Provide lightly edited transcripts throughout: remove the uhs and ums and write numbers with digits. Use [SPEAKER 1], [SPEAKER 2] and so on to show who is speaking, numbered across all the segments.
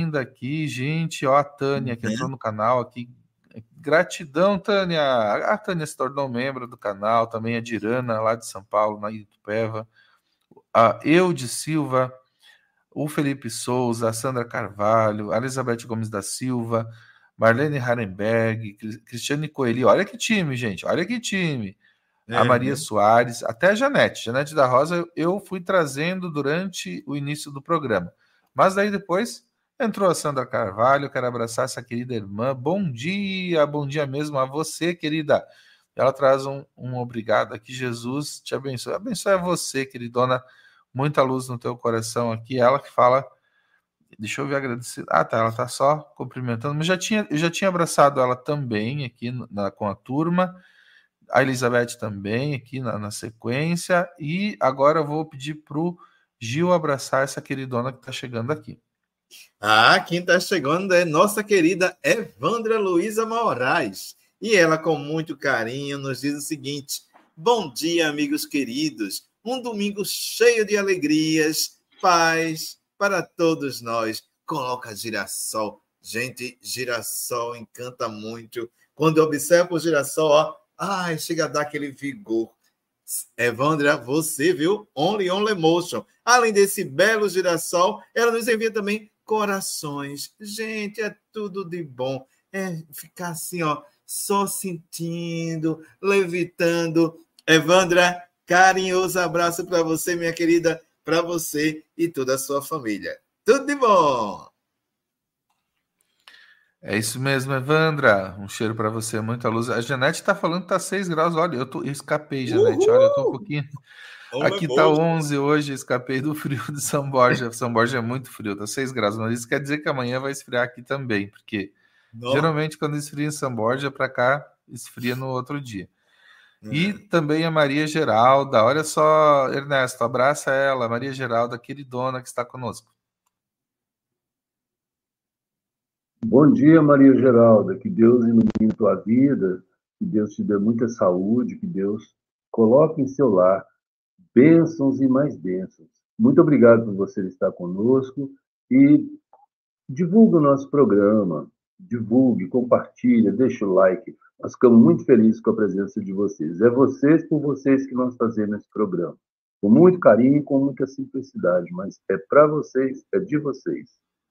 [SPEAKER 1] bem-vinda aqui, gente. Ó, a Tânia, que entrou no canal aqui. Gratidão, Tânia. A Tânia se tornou membro do canal, também a Dirana, lá de São Paulo, na Itupeva. A Eude Silva, o Felipe Souza, a Sandra Carvalho, a Elizabeth Gomes da Silva, Marlene Harenberg, Cristiane Coelho. Olha que time, gente. Olha que time. A Maria Soares, até a Janete. Janete da Rosa eu fui trazendo durante o início do programa. Mas daí depois entrou a Sandra Carvalho, quero abraçar essa querida irmã. Bom dia mesmo a você, querida. Ela traz um obrigado aqui, Jesus te abençoe. Abençoe a você, queridona, muita luz no teu coração aqui. Ela que fala, deixa eu ver, agradecer. Ah, tá, ela tá só cumprimentando, mas eu já tinha abraçado ela também aqui com a turma. A Elizabeth também aqui na sequência. E agora eu vou pedir para o Gil abraçar essa queridona que está chegando aqui.
[SPEAKER 2] Quem está chegando é nossa querida Evandra Luiza Moraes. E ela, com muito carinho, nos diz o seguinte: bom dia, amigos queridos. Um domingo cheio de alegrias, paz para todos nós. Coloca girassol. Gente, girassol encanta muito. Quando eu observo o girassol, chega a dar aquele vigor. Evandra, você viu? Only Emotion. Além desse belo girassol, ela nos envia também corações. Gente, é tudo de bom. É ficar assim, só sentindo, levitando. Evandra, carinhoso abraço para você, minha querida, para você e toda a sua família. Tudo de bom!
[SPEAKER 1] É isso mesmo, Evandra. Um cheiro para você, muita luz. A Janete está falando que tá 6 graus. Olha, eu escapei, Janete. Olha, eu tô um pouquinho... Aqui tá 11 hoje, escapei do frio de São Borja. São Borja é muito frio, tá 6 graus. Mas isso quer dizer que amanhã vai esfriar aqui também, porque geralmente quando esfria em São Borja, para cá, esfria no outro dia. E também a Maria Geralda. Olha só, Ernesto, abraça ela, Maria Geralda, queridona que está conosco.
[SPEAKER 3] Bom dia, Maria Geralda. Que Deus ilumine tua vida, que Deus te dê muita saúde, que Deus coloque em seu lar bênçãos e mais bênçãos. Muito obrigado por você estar conosco e divulgue o nosso programa, divulgue, compartilha, deixa o like. Nós ficamos muito felizes com a presença de vocês. É vocês por vocês que nós fazemos esse programa. Com muito carinho e com muita simplicidade, mas é para vocês, é de vocês.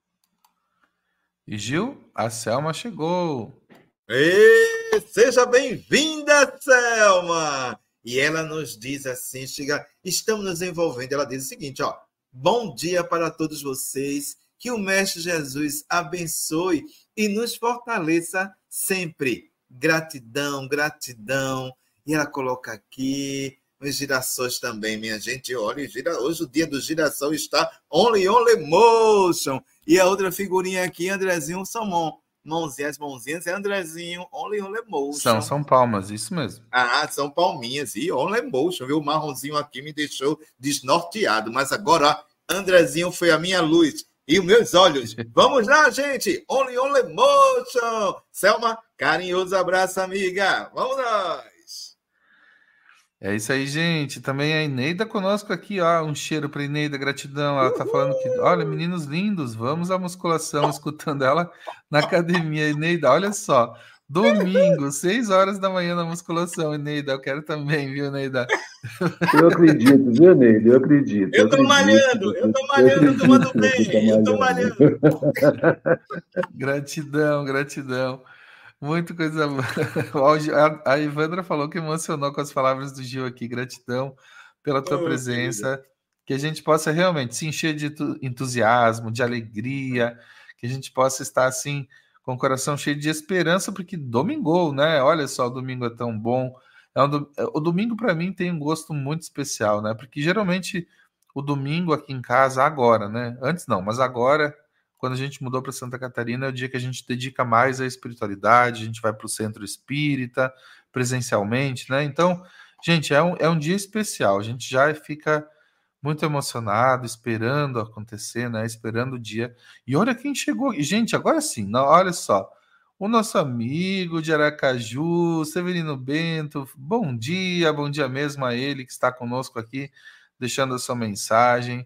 [SPEAKER 1] E Gil, a Selma chegou.
[SPEAKER 2] Seja bem-vinda, Selma! E ela nos diz assim, estamos nos envolvendo. Ela diz o seguinte, bom dia para todos vocês, que o Mestre Jesus abençoe e nos fortaleça sempre. Gratidão, gratidão. E ela coloca aqui os girassóis também, minha gente. Olha, hoje o dia do girassol está Only Emotion. E a outra figurinha aqui, Andrezinho Salmão. Mãozinhas, é Andrezinho, Only Emotion.
[SPEAKER 1] São palmas, isso mesmo.
[SPEAKER 2] São palminhas, e Only Emotion, viu? O marronzinho aqui me deixou desnorteado, mas agora, Andrezinho foi a minha luz e os meus olhos. Vamos lá, gente! Only Emotion! Selma, carinhoso abraço, amiga! Vamos nós!
[SPEAKER 1] É isso aí, gente. Também a Ineida conosco aqui, um cheiro para Ineida, gratidão. Ela tá falando que, olha, meninos lindos, vamos à musculação, escutando ela na academia. Ineida, olha só, domingo, 6 horas da manhã na musculação, Ineida. Eu quero também, viu, Ineida?
[SPEAKER 3] Eu acredito, viu, Ineida? Eu acredito.
[SPEAKER 2] Eu tô malhando, tomando bem, eu tô malhando.
[SPEAKER 1] Gratidão. Muita coisa. A Ivandra falou que emocionou com as palavras do Gil aqui. Gratidão pela tua presença. Querida. Que a gente possa realmente se encher de entusiasmo, de alegria, que a gente possa estar assim, com o coração cheio de esperança, porque domingou, né? Olha só, o domingo é tão bom. O domingo, para mim, tem um gosto muito especial, né? Porque geralmente o domingo aqui em casa, agora, né? Antes não, mas agora. Quando a gente mudou para Santa Catarina, é o dia que a gente dedica mais à espiritualidade, a gente vai para o centro espírita, presencialmente, né? Então, gente, é um dia especial, a gente já fica muito emocionado, esperando acontecer, né? Esperando o dia. E olha quem chegou. E, gente, agora sim, olha só. O nosso amigo de Aracaju, Severino Bento, bom dia mesmo a ele que está conosco aqui, deixando a sua mensagem.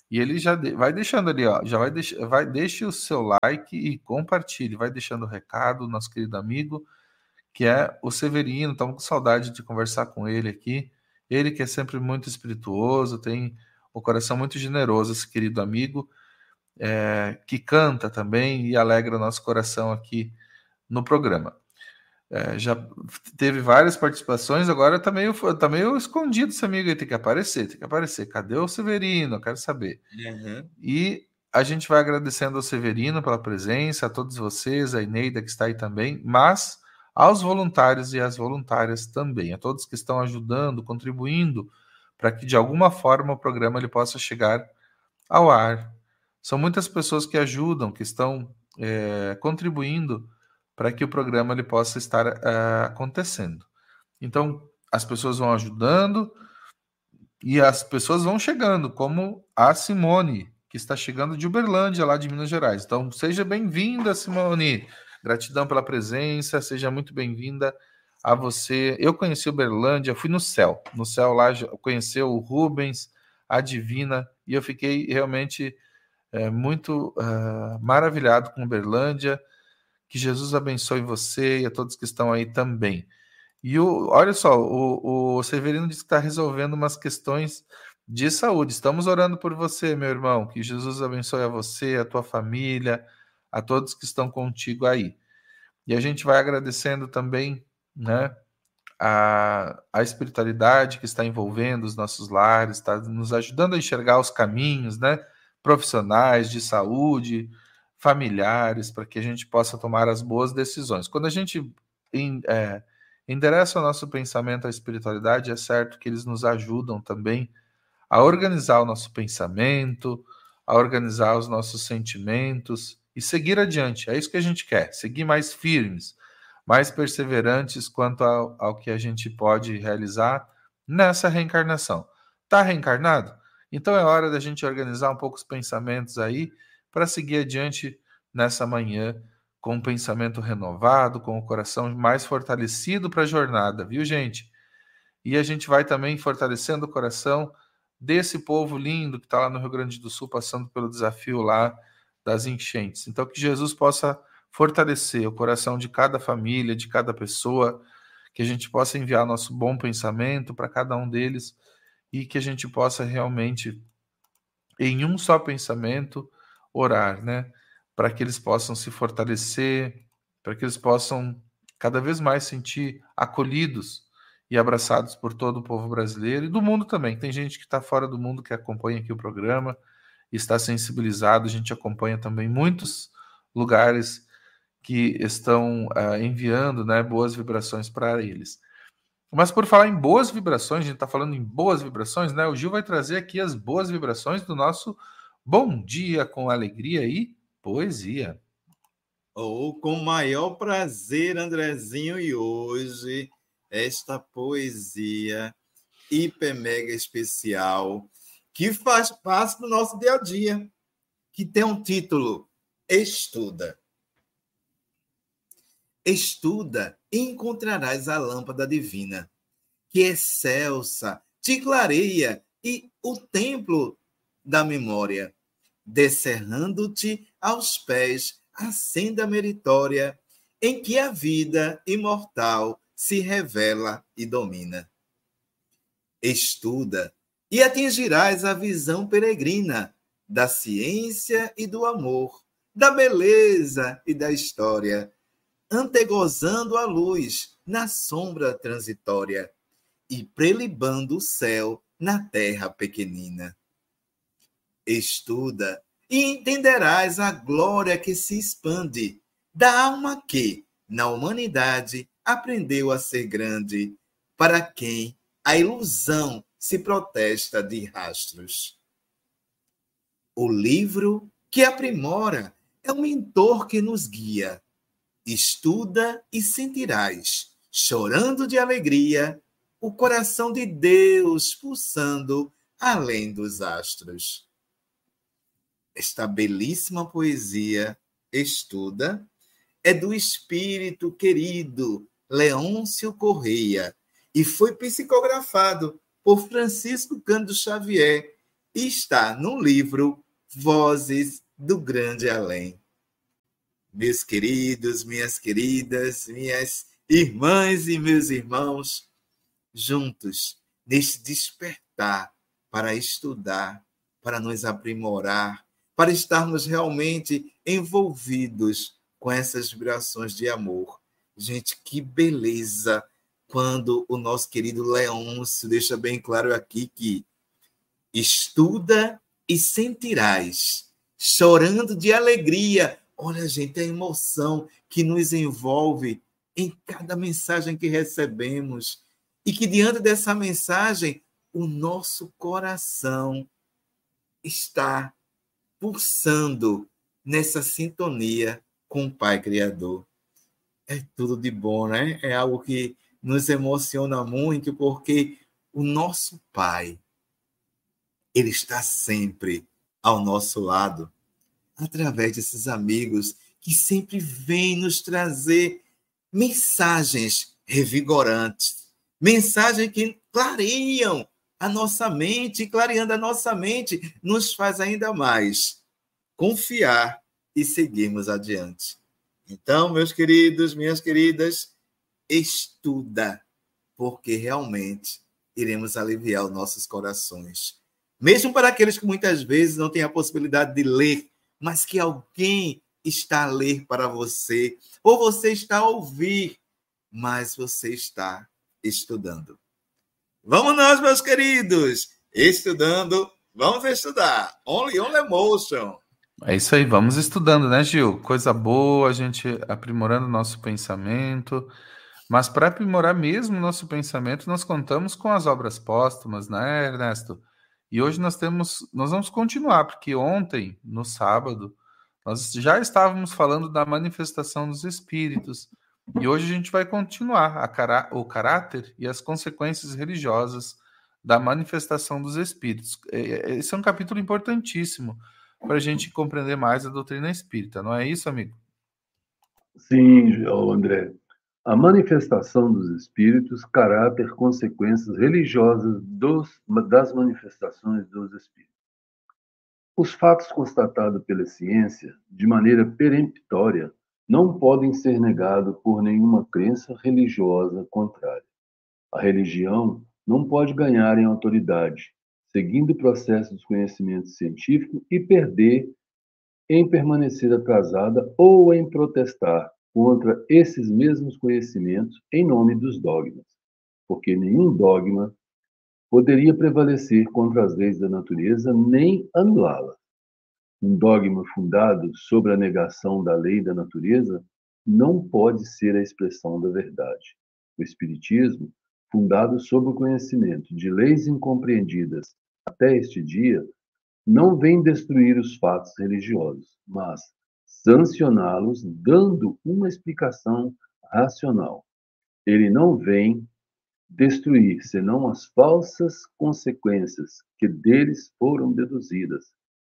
[SPEAKER 1] E ele já vai deixando ali, ó, deixe o seu like e compartilhe, vai deixando o recado, nosso querido amigo, que é o Severino. Estamos com saudade de conversar com ele aqui. Ele que é sempre muito espirituoso, tem o coração muito generoso, esse querido amigo, que canta também e alegra o nosso coração aqui no programa. Já teve várias participações, agora tá meio escondido esse amigo aí, tem que aparecer. Cadê o Severino? Eu quero saber.
[SPEAKER 2] Uhum.
[SPEAKER 1] E a gente vai agradecendo ao Severino pela presença, a todos vocês, a Eneida que está aí também, mas aos voluntários e às voluntárias também, a todos que estão ajudando, contribuindo para que de alguma forma o programa ele possa chegar ao ar. São muitas pessoas que ajudam, que estão contribuindo para que o programa ele possa estar acontecendo. Então, as pessoas vão ajudando e as pessoas vão chegando, como a Simone, que está chegando de Uberlândia, lá de Minas Gerais. Então, seja bem-vinda, Simone. Gratidão pela presença, seja muito bem-vinda a você. Eu conheci Uberlândia, fui no céu. No céu lá, eu conheci o Rubens, a Divina, e eu fiquei realmente muito maravilhado com Uberlândia. Que Jesus abençoe você e a todos que estão aí também. E olha só, o Severino disse que está resolvendo umas questões de saúde. Estamos orando por você, meu irmão. Que Jesus abençoe a você, a tua família, a todos que estão contigo aí. E a gente vai agradecendo também, né, a espiritualidade que está envolvendo os nossos lares, está nos ajudando a enxergar os caminhos, né, profissionais, de saúde, familiares, para que a gente possa tomar as boas decisões. Quando a gente endereça o nosso pensamento à espiritualidade, é certo que eles nos ajudam também a organizar o nosso pensamento, a organizar os nossos sentimentos e seguir adiante. É isso que a gente quer, seguir mais firmes, mais perseverantes quanto ao que a gente pode realizar nessa reencarnação. Está reencarnado? Então é hora da gente organizar um pouco os pensamentos aí para seguir adiante nessa manhã com um pensamento renovado, com o coração mais fortalecido para a jornada, viu, gente? E a gente vai também fortalecendo o coração desse povo lindo que está lá no Rio Grande do Sul, passando pelo desafio lá das enchentes. Então, que Jesus possa fortalecer o coração de cada família, de cada pessoa, que a gente possa enviar nosso bom pensamento para cada um deles e que a gente possa realmente, em um só pensamento, orar, né? Para que eles possam se fortalecer, para que eles possam cada vez mais sentir acolhidos e abraçados por todo o povo brasileiro e do mundo também. Tem gente que está fora do mundo que acompanha aqui o programa e está sensibilizado. A gente acompanha também muitos lugares que estão enviando, né, boas vibrações para eles. Mas por falar em boas vibrações, a gente está falando em boas vibrações, né? O Gil vai trazer aqui as boas vibrações do nosso Bom Dia com Alegria e Poesia.
[SPEAKER 2] Com o maior prazer, Andrezinho, e hoje esta poesia hiper mega especial que faz parte do nosso dia a dia, que tem um título: Estuda. Estuda e encontrarás a lâmpada divina, que excelsa te clareia e o templo da memória, descerrando-te aos pés a senda meritória em que a vida imortal se revela e domina. Estuda e atingirás a visão peregrina da ciência e do amor, da beleza e da história, antegozando a luz na sombra transitória e prelibando o céu na terra pequenina. Estuda e entenderás a glória que se expande da alma que, na humanidade, aprendeu a ser grande, para quem a ilusão se protesta de rastros. O livro que aprimora é um mentor que nos guia. Estuda e sentirás, chorando de alegria, o coração de Deus pulsando além dos astros. Esta belíssima poesia, Estuda, é do espírito querido Leôncio Correia e foi psicografado por Francisco Cândido Xavier e está no livro Vozes do Grande Além. Meus queridos, minhas queridas, minhas irmãs e meus irmãos, juntos, neste despertar para estudar, para nos aprimorar, para estarmos realmente envolvidos com essas vibrações de amor. Gente, que beleza quando o nosso querido Leôncio deixa bem claro aqui que estuda e sentirás, chorando de alegria. Olha, gente, a emoção que nos envolve em cada mensagem que recebemos. E que diante dessa mensagem, o nosso coração está pulsando nessa sintonia com o Pai Criador. É tudo de bom, né? É algo que nos emociona muito, porque o nosso Pai, ele está sempre ao nosso lado, através desses amigos que sempre vêm nos trazer mensagens revigorantes, mensagens que clareiam a nossa mente, e clareando a nossa mente, nos faz ainda mais confiar e seguirmos adiante. Então, meus queridos, minhas queridas, estuda, porque realmente iremos aliviar os nossos corações. Mesmo para aqueles que muitas vezes não têm a possibilidade de ler, mas que alguém está a ler para você, ou você está a ouvir, mas você está estudando. Vamos nós, meus queridos, estudando, vamos estudar. Only Emotion.
[SPEAKER 1] É isso aí, vamos estudando, né, Gil? Coisa boa, a gente aprimorando o nosso pensamento. Mas para aprimorar mesmo o nosso pensamento, nós contamos com as obras póstumas, né, Ernesto? E hoje nós vamos continuar, porque ontem, no sábado, nós já estávamos falando da manifestação dos espíritos. E hoje a gente vai continuar o caráter e as consequências religiosas da manifestação dos espíritos. Esse é um capítulo importantíssimo para a gente compreender mais a doutrina espírita, não é isso, amigo?
[SPEAKER 3] Sim, André. A manifestação dos espíritos, caráter, consequências religiosas das manifestações dos espíritos. Os fatos constatados pela ciência, de maneira peremptória, não podem ser negados por nenhuma crença religiosa contrária. A religião não pode ganhar em autoridade, seguindo o processo de conhecimento científico e perder em permanecer atrasada ou em protestar contra esses mesmos conhecimentos em nome dos dogmas, porque nenhum dogma poderia prevalecer contra as leis da natureza nem anulá-las. Um dogma fundado sobre a negação da lei da natureza não pode ser a expressão da verdade. O Espiritismo, fundado sobre o conhecimento de leis incompreendidas até este dia, não vem destruir os fatos religiosos, mas sancioná-los dando uma explicação racional. Ele não vem destruir, senão as falsas consequências que deles foram deduzidas,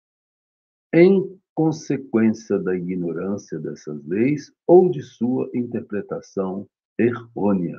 [SPEAKER 3] em consequência da ignorância dessas leis ou de sua interpretação errônea.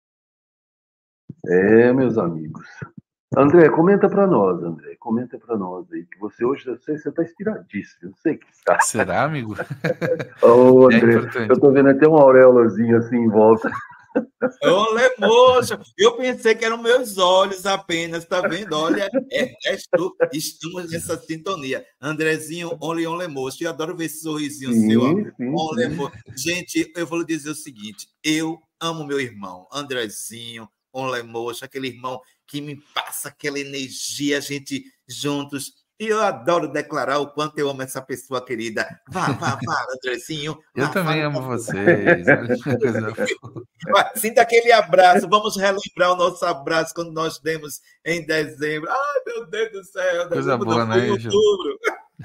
[SPEAKER 3] Meus amigos. André, comenta para nós, aí, que você hoje, eu sei, você está inspiradíssimo, eu sei que está.
[SPEAKER 1] Será, amigo?
[SPEAKER 3] Ô, André, eu estou vendo até uma auréolazinha assim em volta.
[SPEAKER 2] Olha, moça, eu pensei que eram meus olhos apenas, tá vendo? Olha, estamos nessa sintonia. Andrezinho, olha, moça, eu adoro ver esse sorrisinho seu. Olha, gente, eu vou lhe dizer o seguinte, eu amo meu irmão, Andrezinho, olha, moça, aquele irmão que me passa aquela energia, a gente juntos. E eu adoro declarar o quanto eu amo essa pessoa querida. Vá, Andrezinho.
[SPEAKER 1] Eu também amo vocês.
[SPEAKER 2] Sinta aquele abraço. Vamos relembrar o nosso abraço quando nós demos em dezembro. Ai, meu Deus do céu.
[SPEAKER 1] Coisa boa, né,
[SPEAKER 2] outubro.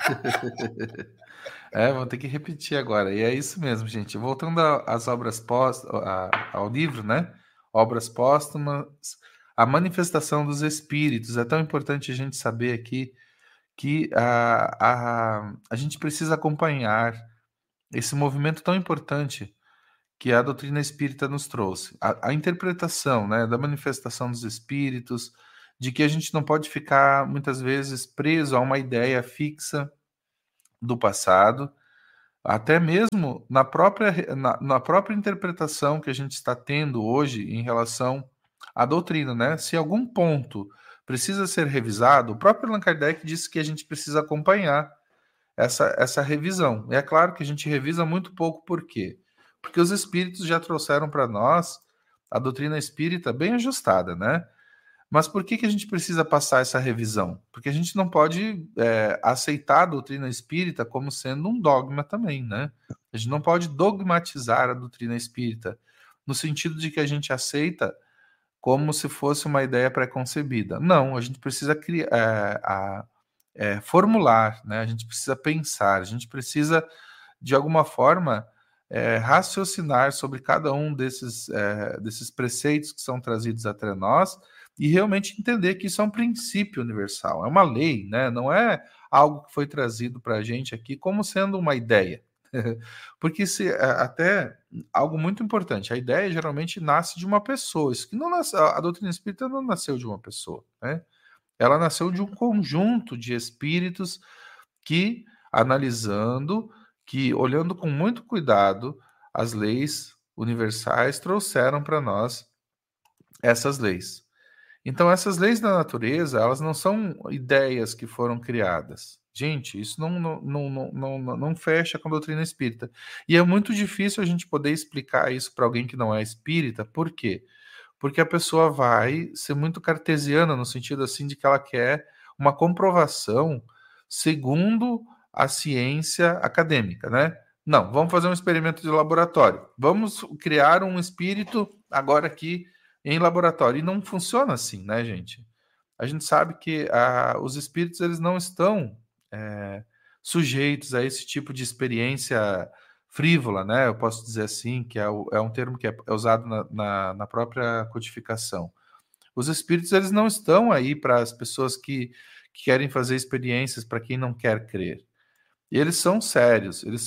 [SPEAKER 1] Vou ter que repetir agora. E é isso mesmo, gente. Voltando às obras póstumas, ao livro, né? Obras póstumas, a manifestação dos espíritos. É tão importante a gente saber aqui que a gente precisa acompanhar esse movimento tão importante que a doutrina espírita nos trouxe. A interpretação, né, da manifestação dos espíritos, de que a gente não pode ficar, muitas vezes, preso a uma ideia fixa do passado, até mesmo na própria interpretação que a gente está tendo hoje em relação à doutrina, né? Se algum ponto precisa ser revisado, o próprio Allan Kardec disse que a gente precisa acompanhar essa revisão. E é claro que a gente revisa muito pouco, por quê? Porque os espíritos já trouxeram para nós a doutrina espírita bem ajustada, né? Mas por que a gente precisa passar essa revisão? Porque a gente não pode aceitar a doutrina espírita como sendo um dogma também, né? A gente não pode dogmatizar a doutrina espírita, no sentido de que a gente aceita como se fosse uma ideia pré-concebida. Não, a gente precisa formular, né? A gente precisa pensar, a gente precisa, de alguma forma, raciocinar sobre cada um desses preceitos que são trazidos até nós, e realmente entender que isso é um princípio universal, é uma lei, né? Não é algo que foi trazido para a gente aqui como sendo uma ideia. Porque até algo muito importante, a ideia geralmente nasce de uma pessoa. Isso que não nasce, a doutrina espírita não nasceu de uma pessoa, né? Ela nasceu de um conjunto de espíritos que, analisando, que olhando com muito cuidado as leis universais, trouxeram para nós essas leis. Então, essas leis da natureza, elas não são ideias que foram criadas. Gente, isso não fecha com a doutrina espírita. E é muito difícil a gente poder explicar isso para alguém que não é espírita. Por quê? Porque a pessoa vai ser muito cartesiana, no sentido assim de que ela quer uma comprovação segundo a ciência acadêmica, né? Não, vamos fazer um experimento de laboratório. Vamos criar um espírito agora aqui em laboratório. E não funciona assim, né, gente? A gente sabe que os espíritos eles não estão sujeitos a esse tipo de experiência frívola, né? Eu posso dizer assim, que é um termo que é usado na própria codificação. Os espíritos eles não estão aí para as pessoas que querem fazer experiências para quem não quer crer. E eles são sérios, eles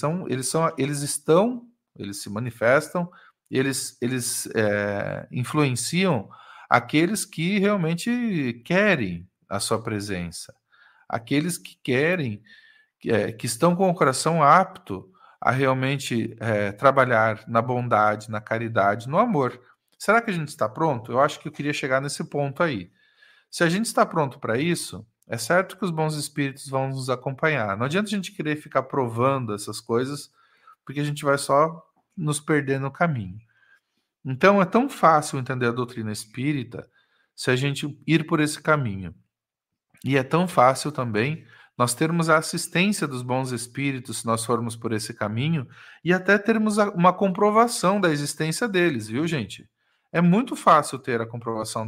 [SPEAKER 1] se manifestam, eles influenciam aqueles que realmente querem a sua presença, aqueles que querem, que estão com o coração apto a realmente trabalhar na bondade, na caridade, no amor. Será que a gente está pronto? Eu acho que eu queria chegar nesse ponto aí. Se a gente está pronto para isso, é certo que os bons espíritos vão nos acompanhar. Não adianta a gente querer ficar provando essas coisas, porque a gente vai só nos perder no caminho. Então, é tão fácil entender a doutrina espírita se a gente ir por esse caminho. E é tão fácil também nós termos a assistência dos bons espíritos se nós formos por esse caminho e até termos uma comprovação da existência deles, viu, gente? É muito fácil ter a comprovação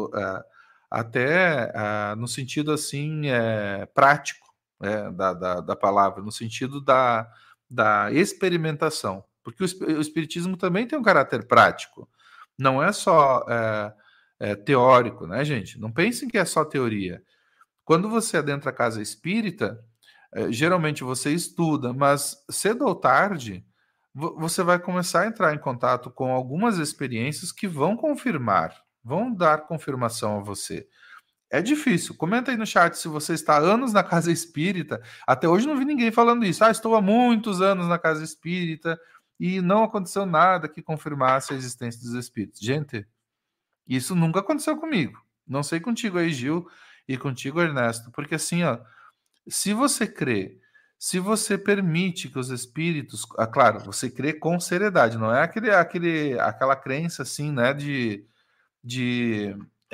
[SPEAKER 1] até no sentido assim prático da palavra, no sentido da experimentação, porque o espiritismo também tem um caráter prático, não é só teórico, né, gente? Não pensem que é só teoria. Quando você adentra a casa espírita, geralmente você estuda, mas cedo ou tarde você vai começar a entrar em contato com algumas experiências que vão confirmar, vão dar confirmação a você. É difícil. Comenta aí no chat se você está há anos na casa espírita. Até hoje não vi ninguém falando isso. Estou há muitos anos na casa espírita e não aconteceu nada que confirmasse a existência dos espíritos. Gente, isso nunca aconteceu comigo. Não sei contigo aí, Gil, e contigo, Ernesto, porque assim, ó, se você crê, se você permite que os espíritos, claro, você crê com seriedade, não é aquela crença assim, né, de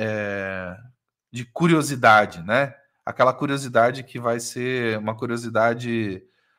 [SPEAKER 1] curiosidade, né? Aquela curiosidade que vai ser uma curiosidade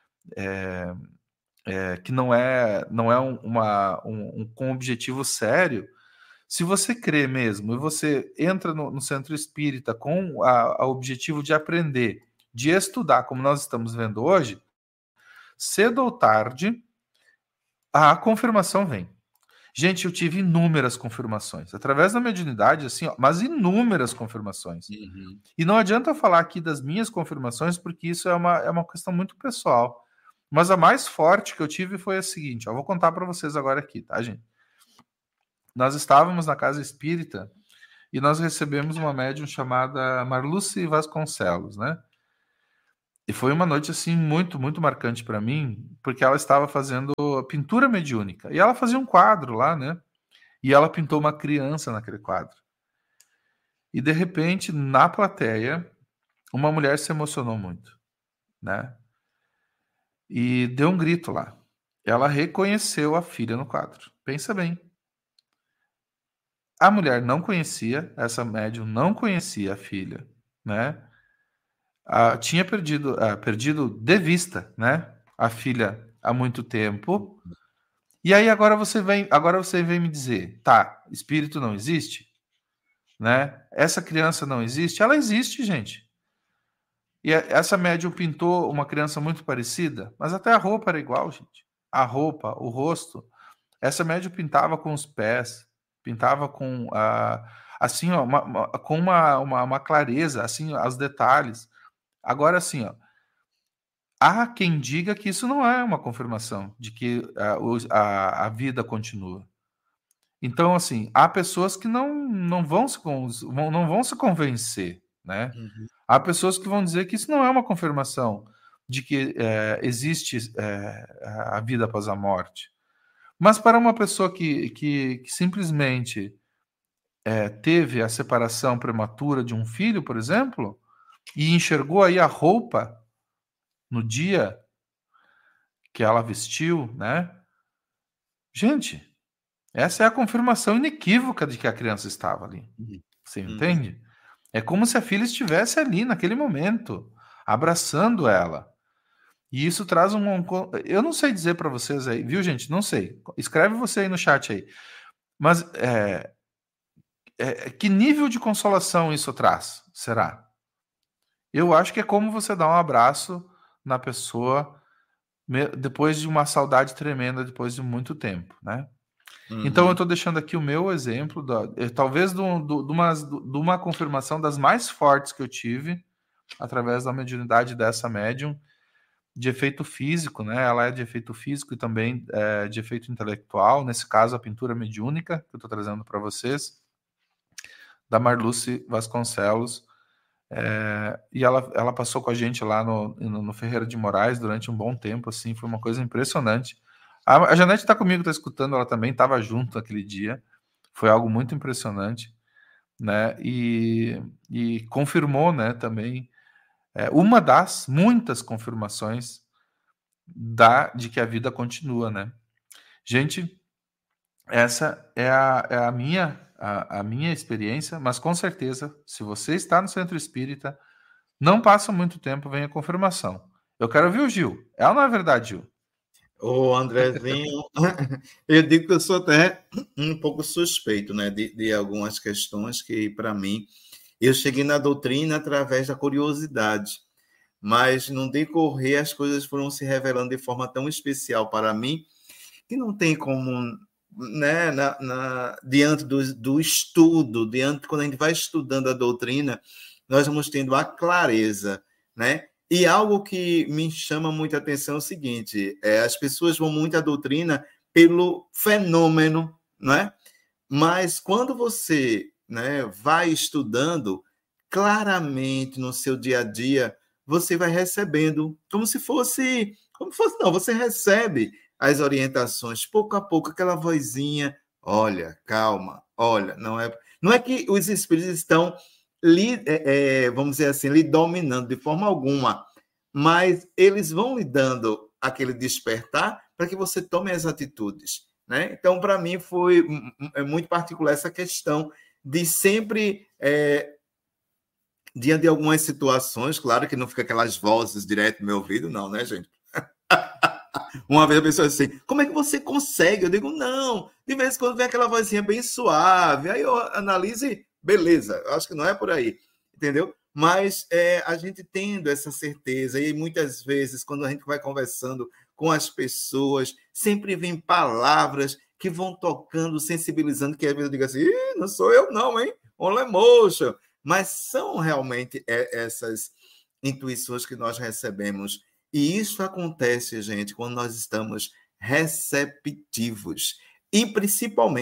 [SPEAKER 1] que não é com objetivo sério. Se você crê mesmo e você entra no centro espírita com o objetivo de aprender, de estudar, como nós estamos vendo hoje, cedo ou tarde, a confirmação vem. Gente, eu tive inúmeras confirmações, através da mediunidade, assim, ó, mas inúmeras confirmações.
[SPEAKER 2] Uhum.
[SPEAKER 1] E não adianta eu falar aqui das minhas confirmações, porque isso é uma questão muito pessoal. Mas a mais forte que eu tive foi a seguinte, ó, eu vou contar para vocês agora aqui, tá, gente? Nós estávamos na casa espírita e nós recebemos uma médium chamada Marluce Vasconcelos, né? E foi uma noite, assim, muito, muito marcante para mim, porque ela estava fazendo pintura mediúnica. E ela fazia um quadro lá, né? E ela pintou uma criança naquele quadro. E, de repente, na plateia, uma mulher se emocionou muito, né? E deu um grito lá. Ela reconheceu a filha no quadro. Pensa bem. A mulher não conhecia, essa médium não conhecia a filha, né? Tinha perdido de vista, né? A filha há muito tempo. E aí agora você vem me dizer, tá, espírito não existe, né? Essa criança não existe, ela existe, gente. E essa médium pintou uma criança muito parecida, mas até a roupa era igual, gente. A roupa, o rosto. Essa médium pintava com os pés, pintava com assim, ó, com uma clareza, assim, os detalhes. Agora, assim, ó, há quem diga que isso não é uma confirmação de que a vida continua. Então, assim, há pessoas que não vão não vão se convencer, né?
[SPEAKER 2] Uhum.
[SPEAKER 1] Há pessoas que vão dizer que isso não é uma confirmação de que existe a vida após a morte. Mas para uma pessoa que simplesmente teve a separação prematura de um filho, por exemplo, e enxergou aí a roupa no dia que ela vestiu, né? Gente, essa é a confirmação inequívoca de que a criança estava ali. Você
[SPEAKER 2] Uhum.
[SPEAKER 1] entende? É como se a filha estivesse ali naquele momento, abraçando ela. E isso traz eu não sei dizer para vocês aí, viu, gente? Não sei. Escreve você aí no chat aí. Mas que nível de consolação isso traz? Será? Eu acho que é como você dar um abraço na pessoa depois de uma saudade tremenda, depois de muito tempo, né? Então eu
[SPEAKER 2] Uhum.
[SPEAKER 1] estou deixando aqui o meu exemplo, talvez de uma confirmação das mais fortes que eu tive através da mediunidade dessa médium, de efeito físico, né? Ela é de efeito físico e também de efeito intelectual. Nesse caso, a pintura mediúnica que eu estou trazendo para vocês, da Marluce Vasconcelos. E ela passou com a gente lá no Ferreira de Moraes durante um bom tempo, assim, foi uma coisa impressionante. A Janete está comigo, está escutando, ela também estava junto aquele dia. Foi algo muito impressionante, né? E confirmou, né, também uma das muitas confirmações de que a vida continua, né? Gente, essa é a minha experiência, mas com certeza, se você está no centro espírita, não passa muito tempo, vem a confirmação. Eu quero ouvir o Gil. É ou não é verdade, Gil?
[SPEAKER 2] Ô, Andrezinho, eu digo que eu sou até um pouco suspeito, né, de algumas questões que, para mim, eu cheguei na doutrina através da curiosidade, mas no decorrer as coisas foram se revelando de forma tão especial para mim que não tem como, né, diante do estudo, diante quando a gente vai estudando a doutrina, nós vamos tendo a clareza, né? E algo que me chama muita atenção é o seguinte: as pessoas vão muito à doutrina pelo fenômeno, né? Mas quando você, né, vai estudando claramente no seu dia a dia, você vai recebendo não, você recebe as orientações pouco a pouco, aquela vozinha, olha, calma, olha, não é que os espíritos estão vamos dizer assim, lhe dominando de forma alguma, mas eles vão lhe dando aquele despertar para que você tome as atitudes, né? Então, para mim, foi muito particular essa questão de sempre, diante de algumas situações, claro que não fica aquelas vozes direto no meu ouvido, não, né, gente? Uma vez a pessoa disse assim, como é que você consegue? Eu digo, não, de vez em quando vem aquela vozinha bem suave, aí eu analiso e, beleza, acho que não é por aí, entendeu? Mas a gente tendo essa certeza, e muitas vezes, quando a gente vai conversando com as pessoas, sempre vem palavras que vão tocando, sensibilizando, que às vezes eu digo assim, não sou eu não, hein? Olha, moxa! Mas são realmente essas intuições que nós recebemos. E isso acontece, gente, quando nós estamos receptivos. E, principalmente,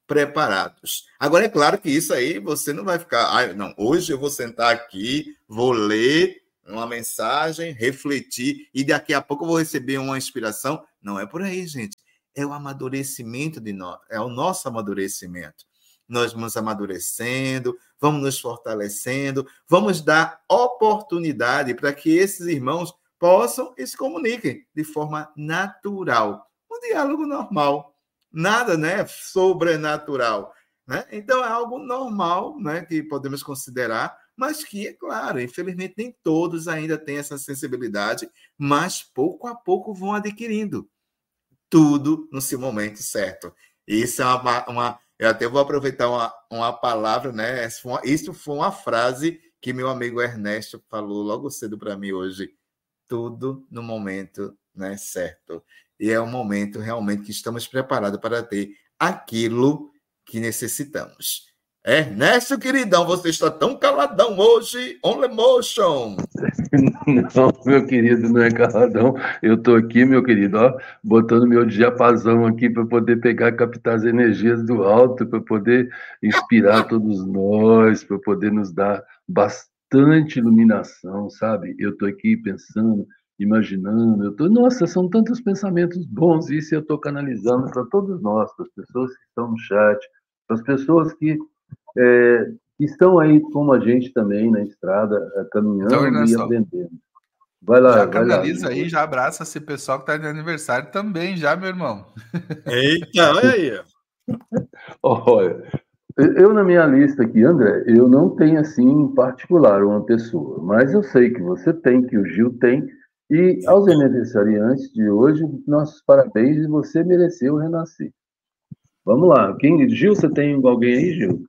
[SPEAKER 2] preparados. Agora, é claro que isso aí você não vai ficar... não, hoje eu vou sentar aqui, vou ler uma mensagem, refletir, e daqui a pouco eu vou receber uma inspiração. Não é por aí, gente. É o amadurecimento de nós, é o nosso amadurecimento. Nós vamos amadurecendo, vamos nos fortalecendo, vamos dar oportunidade para que esses irmãos possam e se comuniquem de forma natural. Um diálogo normal. Nada, né, sobrenatural. Né? Então, é algo normal, né, que podemos considerar, mas que, é claro, infelizmente nem todos ainda têm essa sensibilidade, mas pouco a pouco vão adquirindo tudo no seu momento certo. Isso é eu até vou aproveitar uma palavra, né? Isso foi uma frase que meu amigo Ernesto falou logo cedo para mim hoje. Tudo no momento, né, certo. E é um momento realmente que estamos preparados para ter aquilo que necessitamos. Ernesto, queridão, você está tão caladão hoje. On the motion.
[SPEAKER 3] Não, meu querido, não é caladão. Eu estou aqui, meu querido, ó, botando meu diapasão aqui para poder pegar, captar as energias do alto, para poder inspirar todos nós, para poder nos dar bastante iluminação, sabe? Eu estou aqui pensando, imaginando, nossa, são tantos pensamentos bons, isso eu estou canalizando para todos nós, para as pessoas que estão no chat, para as pessoas que estão aí como a gente também na estrada, caminhando
[SPEAKER 1] Então,
[SPEAKER 3] e aprendendo. Vai lá,
[SPEAKER 1] já
[SPEAKER 3] vai lá.
[SPEAKER 1] canaliza aí, já abraça esse pessoal que está de aniversário também, já, meu irmão.
[SPEAKER 2] Eita, olha aí.
[SPEAKER 3] Olha, eu na minha lista aqui, André, eu não tenho assim em particular uma pessoa, mas eu sei que você tem, que o Gil tem, e aos aniversariantes de hoje, nossos parabéns, e você mereceu renascer. Vamos lá, Gil, você tem alguém aí, Gil?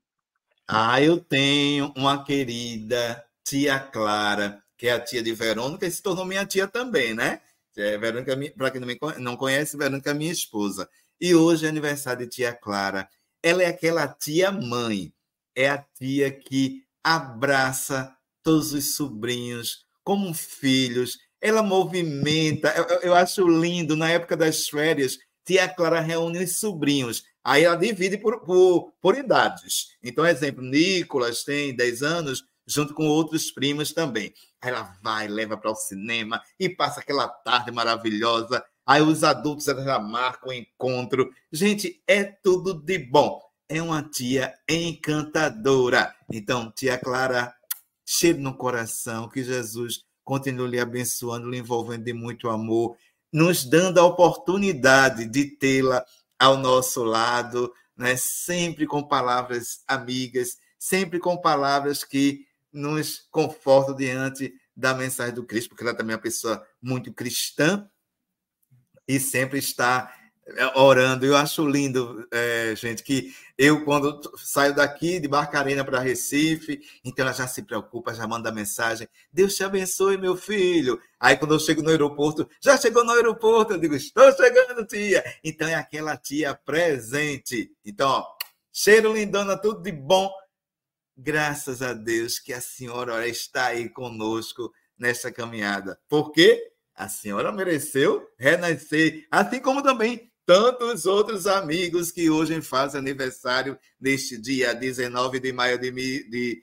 [SPEAKER 2] Eu tenho uma querida tia Clara, que é a tia de Verônica, e se tornou minha tia também, né? Verônica, para quem não conhece, Verônica é minha esposa. E hoje é aniversário de tia Clara. Ela é aquela tia-mãe, é a tia que abraça todos os sobrinhos como filhos. Ela movimenta, eu acho lindo, na época das férias, tia Clara reúne os sobrinhos. Aí ela divide por idades. Então, exemplo, Nicolas tem 10 anos, junto com outros primos também. Aí ela vai, leva para o cinema e passa aquela tarde maravilhosa. Aí os adultos já marcam o encontro. Gente, é tudo de bom. É uma tia encantadora. Então, tia Clara, cheiro no coração, que Jesus continue lhe abençoando, lhe envolvendo de muito amor, nos dando a oportunidade de tê-la ao nosso lado, né? Sempre com palavras amigas, sempre com palavras que nos confortam diante da mensagem do Cristo, porque ela também é uma pessoa muito cristã e sempre está orando. Eu acho lindo, gente, que eu, quando saio daqui de Barcarena para Recife, então ela já se preocupa, já manda mensagem: Deus te abençoe, meu filho. Aí, quando eu chego no aeroporto, já chegou no aeroporto? Eu digo: estou chegando, tia. Então, é aquela tia presente. Então, ó, cheiro, lindona, tudo de bom. Graças a Deus que a senhora está aí conosco nessa caminhada. Por quê? A senhora mereceu renascer, assim como também tantos outros amigos que hoje fazem aniversário neste dia 19 de maio de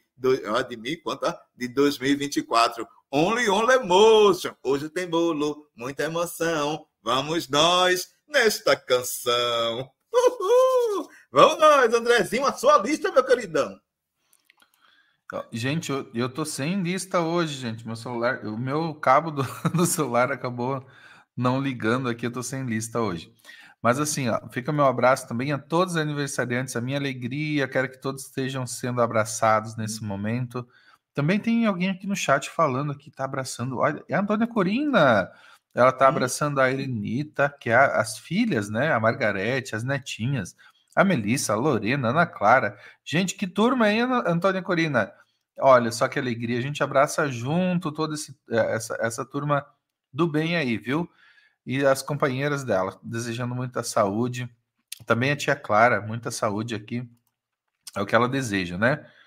[SPEAKER 2] 2024. Only emotion. Hoje tem bolo, muita emoção. Vamos nós nesta canção. Uhul! Vamos nós, Andrezinho, a sua lista, meu queridão.
[SPEAKER 1] Gente, eu tô sem lista hoje, gente. Meu celular, o meu cabo do celular acabou não ligando aqui, eu tô sem lista hoje. Mas assim, ó, fica meu abraço também a todos os aniversariantes, a minha alegria, quero que todos estejam sendo abraçados nesse momento. Também tem alguém aqui no chat falando que tá abraçando, olha, é a Antônia Corina, ela tá abraçando a Elenita, que é as filhas, né, a Margarete, as netinhas, a Melissa, a Lorena, a Ana Clara. Gente, que turma aí, Antônia Corina? Olha, só que alegria, a gente abraça junto toda essa turma do bem aí, viu? E as companheiras dela, desejando muita saúde. Também a tia Clara, muita saúde aqui, é o que ela deseja, né?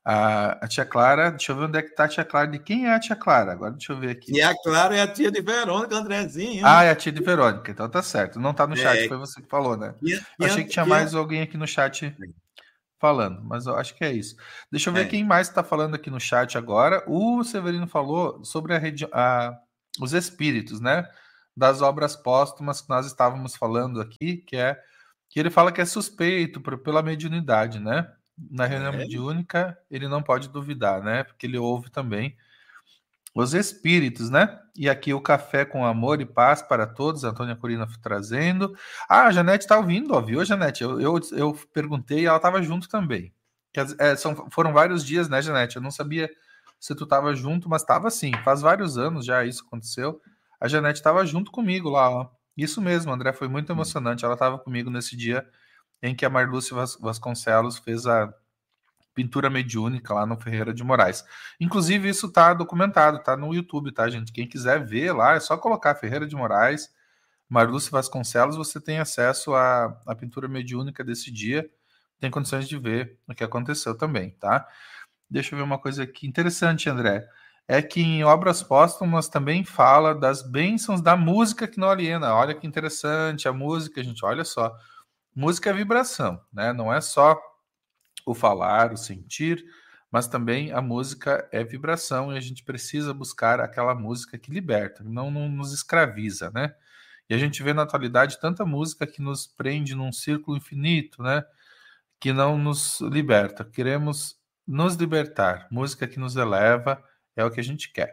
[SPEAKER 1] A tia Clara, deixa eu ver onde é que tá a tia Clara. De quem é a tia Clara? Agora deixa eu ver aqui.
[SPEAKER 2] E a Clara é a tia de Verônica, Andrezinho.
[SPEAKER 1] Ah, é a tia de Verônica, então tá certo. Não tá no chat, foi você que falou, né? Eu achei que tinha mais alguém aqui no chat falando, mas eu acho que é isso. Deixa eu ver quem mais está falando aqui no chat agora. O Severino falou sobre os espíritos, né? Das obras póstumas que nós estávamos falando aqui, que ele fala que é suspeito pela mediunidade, né? Na reunião mediúnica, ele não pode duvidar, né? Porque ele ouve também os espíritos, né? E aqui o café com amor e paz para todos, a Antônia Corina trazendo. Ah, a Janete está ouvindo, ó, viu, Janete? Eu perguntei e ela estava junto também. Foram vários dias, né, Janete? Eu não sabia se tu estava junto, mas estava sim. Faz vários anos já isso aconteceu. A Janete estava junto comigo lá, ó. Isso mesmo, André, foi muito emocionante. Ela estava comigo nesse dia em que a Marlúcia Vasconcelos fez a pintura mediúnica lá no Ferreira de Moraes. Inclusive, isso tá documentado, tá no YouTube, tá, gente? Quem quiser ver lá, é só colocar Ferreira de Moraes, Marlúcia Vasconcelos, você tem acesso à pintura mediúnica desse dia, tem condições de ver o que aconteceu também, tá? Deixa eu ver uma coisa aqui interessante, André. É que em Obras Póstumas também fala das bênçãos da música que não aliena. Olha que interessante a música, gente, olha só. Música é vibração, né? Não é só o falar, o sentir, mas também a música é vibração e a gente precisa buscar aquela música que liberta, não nos escraviza, né? E a gente vê na atualidade tanta música que nos prende num círculo infinito, né? Que não nos liberta. Queremos nos libertar. Música que nos eleva é o que a gente quer.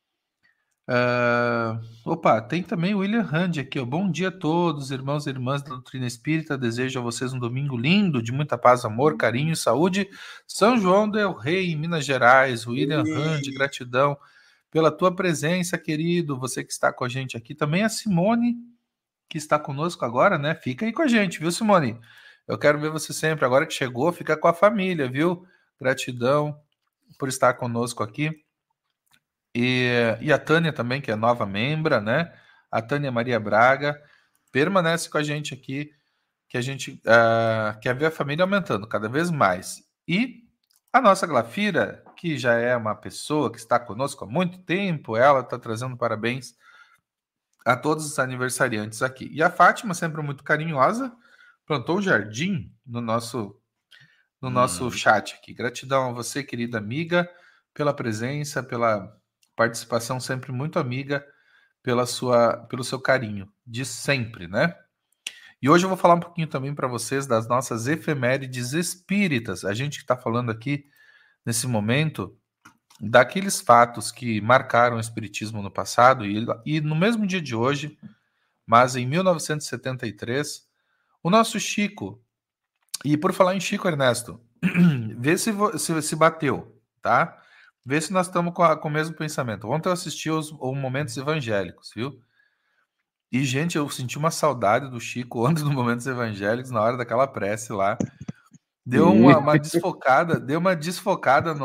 [SPEAKER 1] Opa, tem também o William Hand aqui, ó. Bom dia a todos, irmãos e irmãs da doutrina espírita. Desejo a vocês um domingo lindo, de muita paz, amor, carinho e saúde. São João del Rei, em Minas Gerais. William Hand, gratidão pela tua presença, querido. Você que está com a gente aqui. Também a Simone, que está conosco agora, né? Fica aí com a gente, viu, Simone? Eu quero ver você sempre. Agora que chegou, fica com a família, viu? Gratidão por estar conosco aqui. E a Tânia também, que é nova membra, né? A Tânia Maria Braga permanece com a gente aqui, que a gente quer ver a família aumentando cada vez mais. E a nossa Glafira, que já é uma pessoa que está conosco há muito tempo, ela está trazendo parabéns a todos os aniversariantes aqui. E a Fátima, sempre muito carinhosa, plantou o jardim no nosso chat aqui. Gratidão a você, querida amiga, pela presença, pela participação sempre muito amiga, pelo seu carinho, de sempre, né? E hoje eu vou falar um pouquinho também para vocês das nossas efemérides espíritas. A gente que está falando aqui, nesse momento, daqueles fatos que marcaram o espiritismo no passado, e no mesmo dia de hoje, mas em 1973, o nosso Chico, e por falar em Chico, Ernesto, vê se bateu, tá? Vê se nós estamos com o mesmo pensamento. Ontem eu assisti os Momentos Evangélicos, viu? E, gente, eu senti uma saudade do Chico ontem no Momentos Evangélicos, na hora daquela prece lá. Deu uma desfocada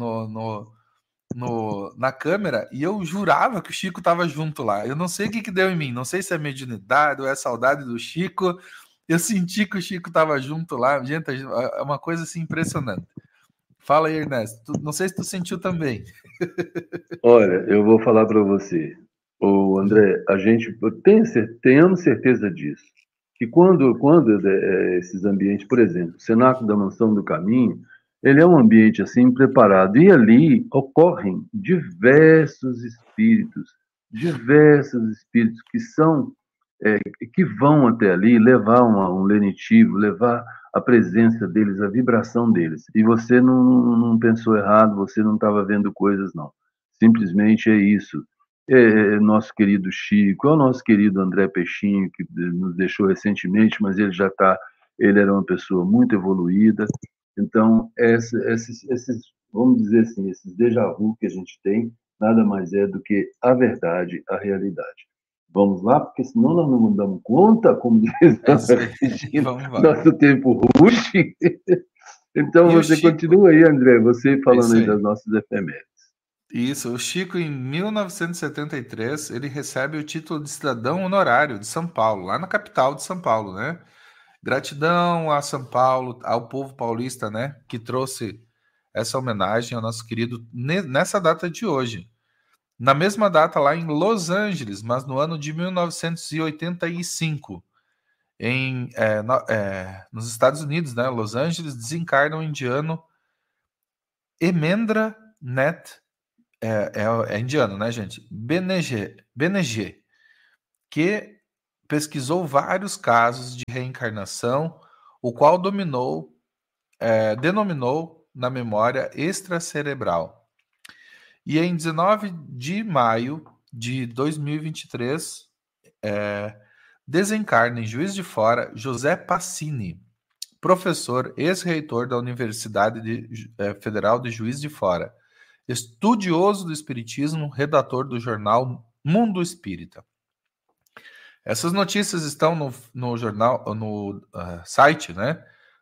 [SPEAKER 1] na câmera e eu jurava que o Chico estava junto lá. Eu não sei o que deu em mim, não sei se é mediunidade ou é saudade do Chico. Eu senti que o Chico estava junto lá. Gente, é uma coisa assim impressionante. Fala aí, Ernesto. Não sei se tu sentiu também.
[SPEAKER 3] Olha, eu vou falar para você. O André, a gente tenhamos certeza disso, que quando esses ambientes, por exemplo, o Cenáculo da Mansão do Caminho, ele é um ambiente assim preparado e ali ocorrem diversos espíritos que vão até ali levar um lenitivo, levar a presença deles, a vibração deles. E você não pensou errado, você não estava vendo coisas, não. Simplesmente é isso. Nosso querido Chico, é o nosso querido André Peixinho, que nos deixou recentemente, mas ele era uma pessoa muito evoluída. Então, vamos dizer assim, esses déjà vu que a gente tem, nada mais é do que a verdade, a realidade. Vamos lá, porque senão nós não damos conta, como diz nosso tempo ruge. Então, você continua aí, André, você falando aí das nossas efemérides.
[SPEAKER 1] Isso, o Chico, em 1973, ele recebe o título de cidadão honorário de São Paulo, lá na capital de São Paulo, né? Gratidão a São Paulo, ao povo paulista, né? Que trouxe essa homenagem ao nosso querido nessa data de hoje. Na mesma data, lá em Los Angeles, mas no ano de 1985, nos Estados Unidos, né? Los Angeles, desencarna o indiano Emendra Nath, é indiano, né, gente? Benegê, que pesquisou vários casos de reencarnação, o qual denominou na memória extracerebral. E em 19 de maio de 2023, desencarna em Juiz de Fora José Passini, professor, ex-reitor da Universidade Federal de Juiz de Fora, estudioso do Espiritismo, redator do jornal Mundo Espírita. Essas notícias estão no jornal, no site, né?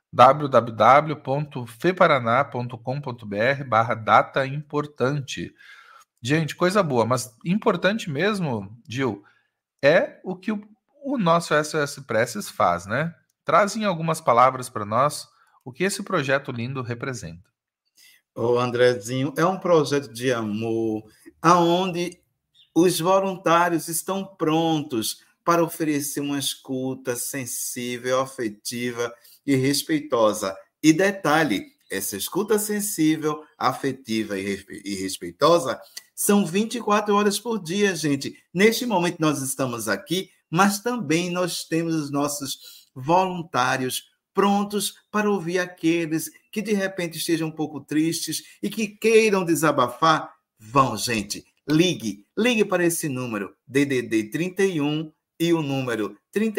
[SPEAKER 1] www.feparaná.com.br/data importante. Gente, coisa boa, mas importante mesmo, Gil, é o que o nosso SOS Preces faz, né? Traz em algumas palavras para nós o que esse projeto lindo representa.
[SPEAKER 2] Ô, Andrezinho, é um projeto de amor, aonde os voluntários estão prontos para oferecer uma escuta sensível, afetiva e respeitosa. E detalhe, essa escuta sensível, afetiva e respeitosa são 24 horas por dia, gente. Neste momento nós estamos aqui, mas também nós temos os nossos voluntários prontos para ouvir aqueles que de repente estejam um pouco tristes e que queiram desabafar. Vão, gente, ligue para esse número, DDD 31 e o número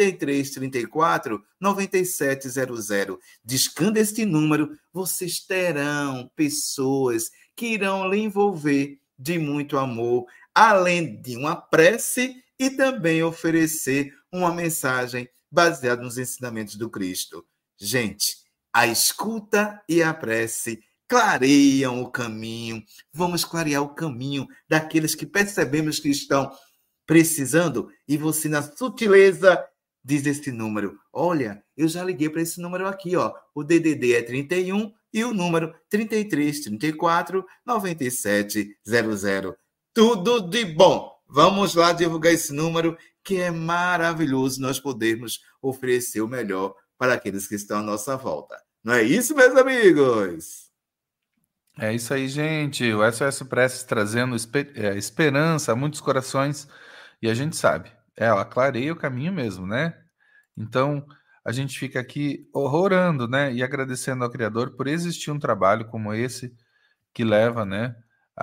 [SPEAKER 2] 3334-9700. Discando este número, vocês terão pessoas que irão lhe envolver de muito amor, além de uma prece e também oferecer uma mensagem baseada nos ensinamentos do Cristo. Gente, a escuta e a prece clareiam o caminho. Vamos clarear o caminho daqueles que percebemos que estão precisando, e você, na sutileza, diz esse número. Olha, eu já liguei para esse número aqui, ó. O DDD é 31 e o número 3334-9700. Tudo de bom. Vamos lá divulgar esse número, que é maravilhoso nós podermos oferecer o melhor para aqueles que estão à nossa volta. Não é isso, meus amigos?
[SPEAKER 1] É isso aí, gente. O SOS Preces trazendo esperança a muitos corações. E a gente sabe, ela clareia o caminho mesmo, né? Então, a gente fica aqui orando, né? E agradecendo ao Criador por existir um trabalho como esse que leva, né?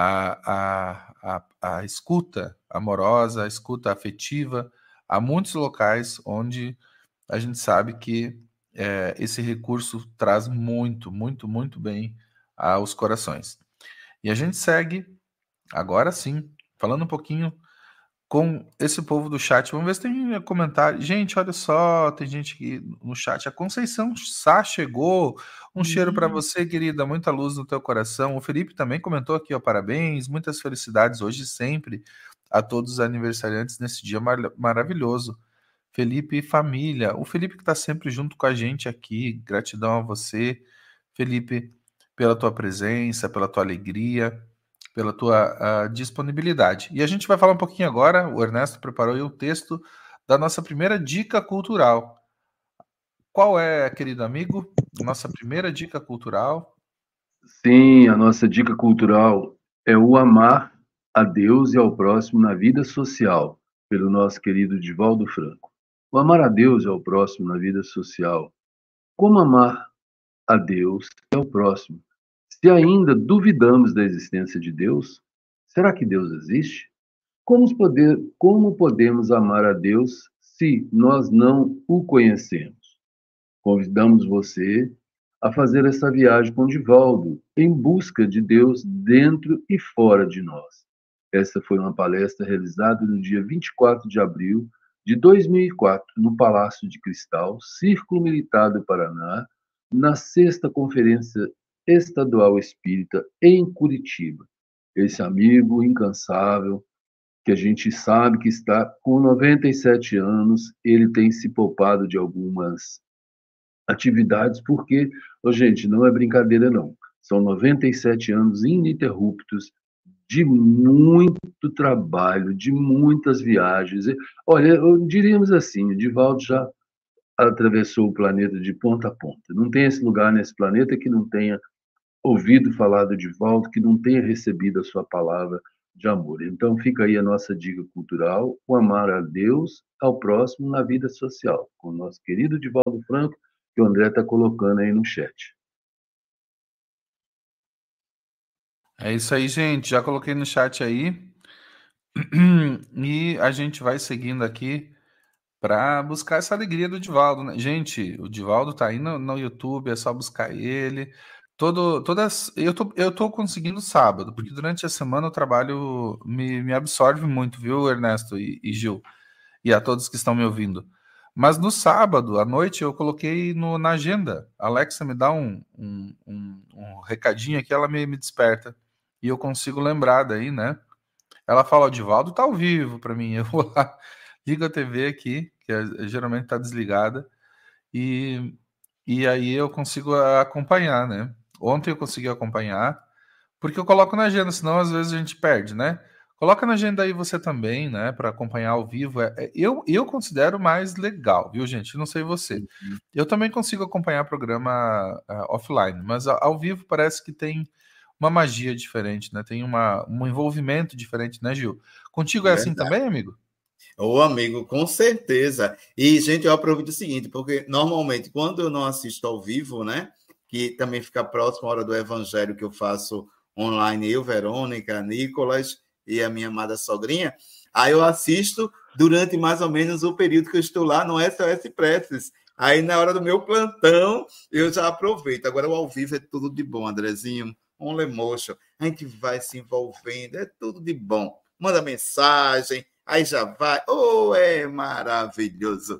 [SPEAKER 1] A escuta amorosa, a escuta afetiva a muitos locais onde a gente sabe que esse recurso traz muito, muito, muito bem aos corações. E a gente segue, agora sim, falando um pouquinho com esse povo do chat. Vamos ver se tem comentário. Gente, olha só, tem gente aqui no chat. A Conceição Sá chegou. Um cheiro para você, querida. Muita luz no teu coração. O Felipe também comentou aqui, ó, parabéns, muitas felicidades hoje e sempre a todos os aniversariantes nesse dia maravilhoso. Felipe e família. O Felipe que está sempre junto com a gente aqui. Gratidão a você, Felipe, pela tua presença, pela tua alegria, pela tua disponibilidade. E a gente vai falar um pouquinho agora, o Ernesto preparou aí o texto da nossa primeira dica cultural. Qual é, querido amigo, nossa primeira dica cultural?
[SPEAKER 3] Sim, a nossa dica cultural é o amar a Deus e ao próximo na vida social, pelo nosso querido Divaldo Franco. O amar a Deus e ao próximo na vida social. Como amar a Deus e ao próximo? Se ainda duvidamos da existência de Deus, será que Deus existe? Como podemos amar a Deus se nós não o conhecemos? Convidamos você a fazer essa viagem com Divaldo, em busca de Deus dentro e fora de nós. Essa foi uma palestra realizada no dia 24 de abril de 2004, no Palácio de Cristal, Círculo Militar do Paraná, na 6ª Conferência Estadual Espírita em Curitiba. Esse amigo incansável, que a gente sabe que está com 97 anos, ele tem se poupado de algumas atividades, porque, gente, não é brincadeira não. São 97 anos ininterruptos de muito trabalho, de muitas viagens. Olha, diríamos assim, o Divaldo já atravessou o planeta de ponta a ponta. Não tem esse lugar nesse planeta que não tenha ouvido falar do Divaldo, que não tenha recebido a sua palavra de amor. Então fica aí a nossa dica cultural, o amar a Deus, ao próximo, na vida social, com o nosso querido Divaldo Franco, que o André está colocando aí no chat.
[SPEAKER 1] É isso aí, gente. Já coloquei no chat aí. E a gente vai seguindo aqui para buscar essa alegria do Divaldo, né? Gente, o Divaldo tá aí no YouTube, é só buscar ele. Eu tô conseguindo sábado, porque durante a semana o trabalho me absorve muito, viu, Ernesto e Gil, e a todos que estão me ouvindo. Mas no sábado, à noite, eu coloquei na agenda. A Alexa me dá um recadinho aqui, ela me desperta. E eu consigo lembrar daí, né? Ela fala, o Divaldo tá ao vivo para mim. Eu vou lá, ligo a TV aqui, que geralmente tá desligada, e, e aí eu consigo acompanhar, né? Ontem eu consegui acompanhar, porque eu coloco na agenda, senão às vezes a gente perde, né? Coloca na agenda aí você também, né, para acompanhar ao vivo. Eu considero mais legal, viu, gente? Não sei você. Eu também consigo acompanhar programa offline, mas ao vivo parece que tem uma magia diferente, né? Tem um envolvimento diferente, né, Gil? Contigo é assim também, amigo?
[SPEAKER 2] Ô, amigo, com certeza. E, gente, eu aproveito o seguinte, porque normalmente, quando eu não assisto ao vivo, né, que também fica próximo à hora do evangelho que eu faço online, eu, Verônica, Nicolas e a minha amada sogrinha, aí eu assisto durante mais ou menos o período que eu estou lá no SOS Preces. Aí, na hora do meu plantão, eu já aproveito. Agora, o ao vivo é tudo de bom, Andrezinho. Um lemocho. A gente vai se envolvendo, é tudo de bom. Manda mensagem, aí já vai. Oh, é maravilhoso.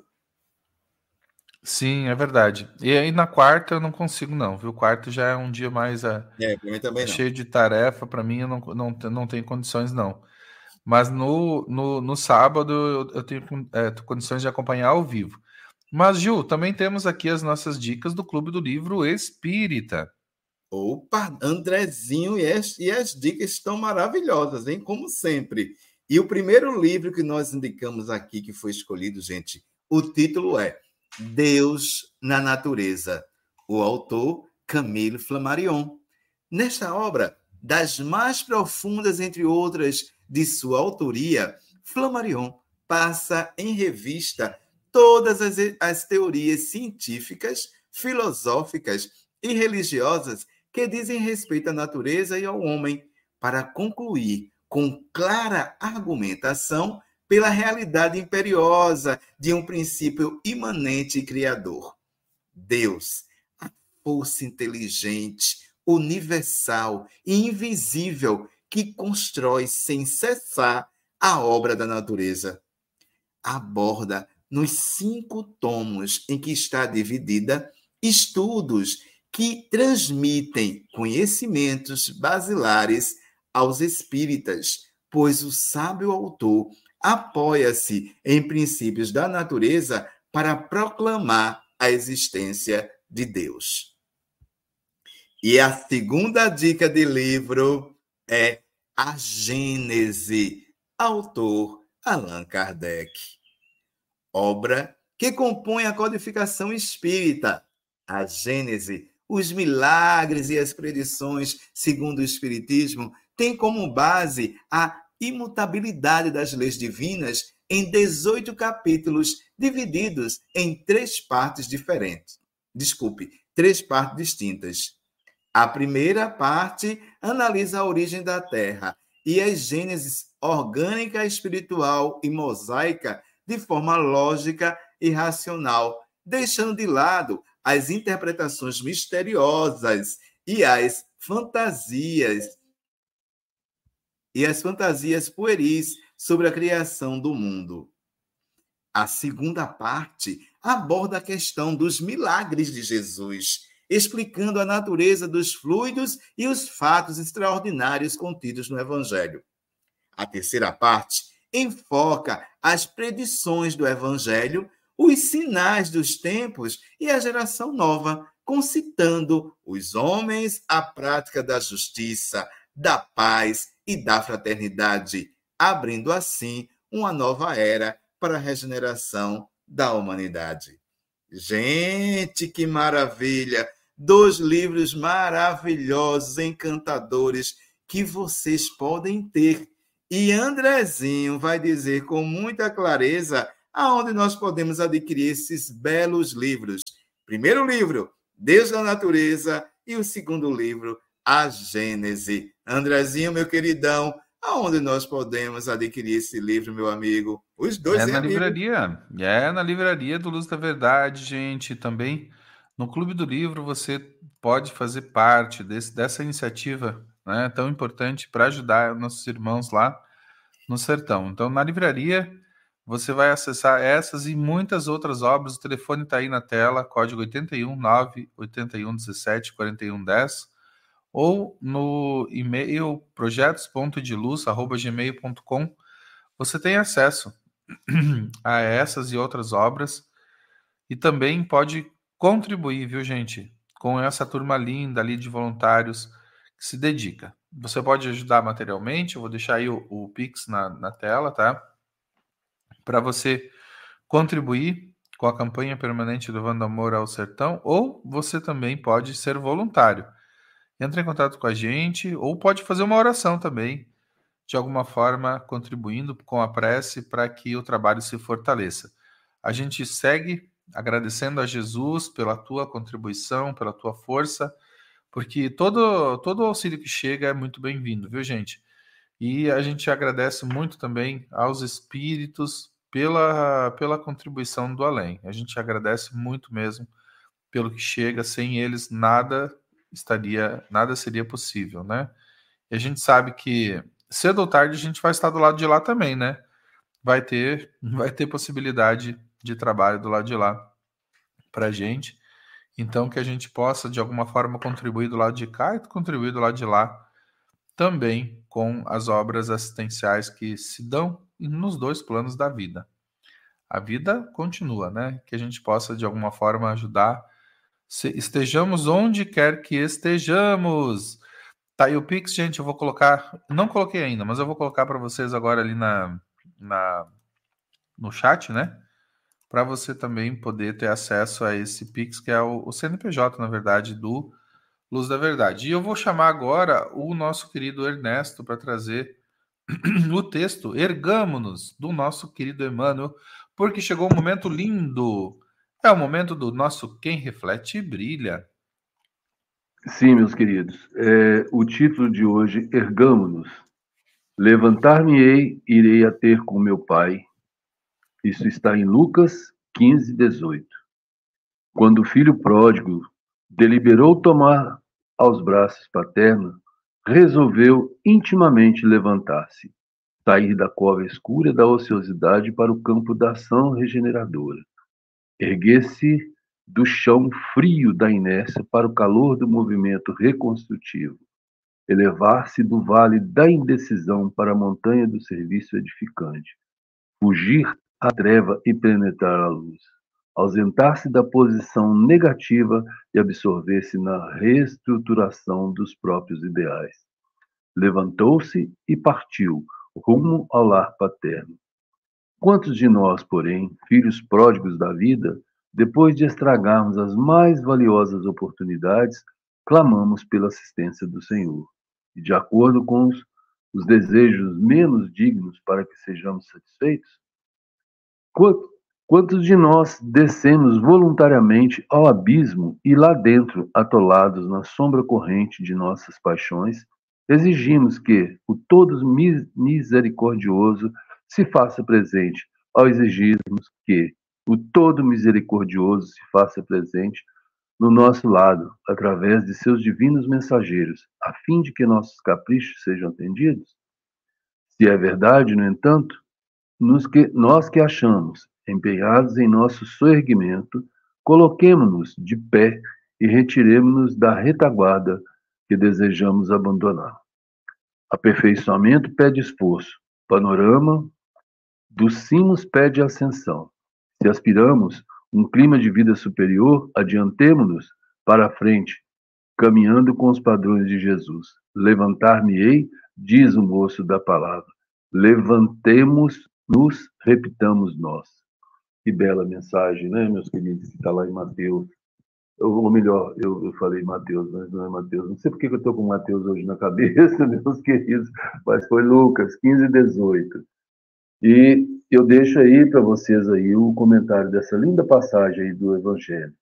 [SPEAKER 1] Sim, é verdade. E aí na quarta eu não consigo não, viu? Quarta já é um dia mais
[SPEAKER 2] Para mim também não.
[SPEAKER 1] cheio de tarefa, para mim eu não tenho condições não. Mas no sábado eu tenho condições de acompanhar ao vivo. Mas, Gil, também temos aqui as nossas dicas do Clube do Livro Espírita.
[SPEAKER 2] Opa, Andrezinho, e as dicas estão maravilhosas, hein? Como sempre. E o primeiro livro que nós indicamos aqui, que foi escolhido, gente, o título é Deus na Natureza. O autor, Camille Flammarion. Nesta obra, das mais profundas, entre outras, de sua autoria, Flammarion passa em revista todas as teorias científicas, filosóficas e religiosas que dizem respeito à natureza e ao homem, para concluir com clara argumentação pela realidade imperiosa de um princípio imanente e criador. Deus, a força inteligente, universal e invisível que constrói sem cessar a obra da natureza. Aborda nos 5 tomos em que está dividida estudos que transmitem conhecimentos basilares aos espíritas, pois o sábio autor apoia-se em princípios da natureza para proclamar a existência de Deus. E a segunda dica de livro é A Gênese, autor Allan Kardec. Obra que compõe a codificação espírita, a Gênese, os milagres e as predições segundo o Espiritismo, tem como base a imutabilidade das leis divinas em 18 capítulos, divididos em 3 partes diferentes. Três partes distintas. A primeira parte analisa a origem da Terra e as gêneses orgânica, espiritual e mosaica de forma lógica e racional, deixando de lado as interpretações misteriosas e as fantasias pueris sobre a criação do mundo. A segunda parte aborda a questão dos milagres de Jesus, explicando a natureza dos fluidos e os fatos extraordinários contidos no Evangelho. A terceira parte enfoca as predições do Evangelho, os sinais dos tempos e a geração nova, concitando os homens à prática da justiça, da paz e da fraternidade, abrindo assim uma nova era para a regeneração da humanidade. Gente, que maravilha! 2 livros maravilhosos, encantadores, que vocês podem ter. E Andrezinho vai dizer com muita clareza aonde nós podemos adquirir esses belos livros. Primeiro livro, Deus da Natureza, e o segundo livro, A Gênese. Andrezinho, meu queridão, aonde nós podemos adquirir esse livro, meu amigo? Os dois
[SPEAKER 1] É na
[SPEAKER 2] amigos.
[SPEAKER 1] livraria do Luz da Verdade, gente. Também no Clube do Livro você pode fazer parte dessa iniciativa, né, tão importante para ajudar nossos irmãos lá no sertão. Então, na livraria você vai acessar essas e muitas outras obras. O telefone está aí na tela, código 81 981 17 41 10, ou no e-mail projetos.deluz@gmail.com. Você tem acesso a essas e outras obras e também pode contribuir, viu, gente, com essa turma linda ali de voluntários que se dedica. Você pode ajudar materialmente, eu vou deixar aí o Pix na tela, tá? Para você contribuir com a campanha permanente Levando Amor ao Sertão, ou você também pode ser voluntário. Entre em contato com a gente, ou pode fazer uma oração também, de alguma forma contribuindo com a prece para que o trabalho se fortaleça. A gente segue agradecendo a Jesus pela tua contribuição, pela tua força, porque todo auxílio que chega é muito bem-vindo, viu, gente? E a gente agradece muito também aos espíritos pela contribuição do além. A gente agradece muito mesmo pelo que chega. Sem eles nada seria possível, né? E a gente sabe que cedo ou tarde a gente vai estar do lado de lá também, né? Vai ter possibilidade de trabalho do lado de lá para a gente. Então, que a gente possa, de alguma forma, contribuir do lado de cá e contribuir do lado de lá também com as obras assistenciais que se dão nos 2 planos da vida. A vida continua, né? Que a gente possa, de alguma forma, ajudar. Estejamos onde quer que estejamos. Tá aí o Pix, gente, eu vou colocar, não coloquei ainda, mas eu vou colocar para vocês agora ali no chat, né? Para você também poder ter acesso a esse Pix, que é o CNPJ, na verdade, do Luz da Verdade. E eu vou chamar agora o nosso querido Ernesto para trazer o texto Ergamo-nos, do nosso querido Emmanuel, porque chegou um momento lindo. É o momento do nosso Quem Reflete Brilha.
[SPEAKER 3] Sim, meus queridos. O título de hoje, Ergamo-nos. Levantar-me-ei, irei a ter com meu Pai. Isso está em Lucas 15, 18. Quando o filho pródigo deliberou tomar aos braços paternos, resolveu intimamente levantar-se, sair da cova escura da ociosidade para o campo da ação regeneradora, erguer-se do chão frio da inércia para o calor do movimento reconstrutivo, elevar-se do vale da indecisão para a montanha do serviço edificante, fugir à treva e penetrar a luz, ausentar-se da posição negativa e absorver-se na reestruturação dos próprios ideais. Levantou-se e partiu, rumo ao lar paterno. Quantos de nós, porém, filhos pródigos da vida, depois de estragarmos as mais valiosas oportunidades, clamamos pela assistência do Senhor, e de acordo com os desejos menos dignos para que sejamos satisfeitos? Quantos de nós descemos voluntariamente ao abismo e lá dentro, atolados na sombra corrente de nossas paixões, exigimos que o todo misericordioso se faça presente, ao exigirmos que o todo misericordioso se faça presente no nosso lado, através de seus divinos mensageiros, a fim de que nossos caprichos sejam atendidos? Se é verdade, no entanto, nós que achamos empenhados em nosso soerguimento, coloquemo-nos de pé e retiremo-nos da retaguarda que desejamos abandonar. Aperfeiçoamento pede esforço, panorama dos cimos pede ascensão. Se aspiramos um clima de vida superior, adiantemo-nos para a frente, caminhando com os padrões de Jesus. Levantar-me-ei, diz o moço da palavra. Levantemos-nos, repitamos nós. Que bela mensagem, né, meus queridos, que está lá em Mateus. Ou melhor, eu falei Mateus, mas não é Mateus. Não sei porque eu estou com Mateus hoje na cabeça, meus queridos, mas foi Lucas 15:18. E eu deixo aí para vocês aí o comentário dessa linda passagem aí do Evangelho.